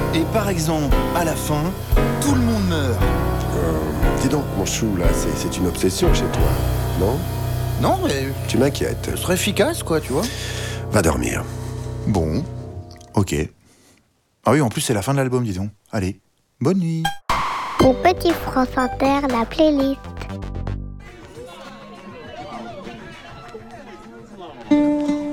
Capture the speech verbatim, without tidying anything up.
Et par exemple, à la fin, tout le monde meurt. Euh, dis donc, mon chou, là, c'est, c'est une obsession chez toi, non? Non, mais Tu m'inquiètes. ce serait efficace, quoi, tu vois. Va dormir. Bon, ok. Ah oui, en plus, c'est la fin de l'album, dis donc. Allez, bonne nuit. Mon petit France Inter, la playlist.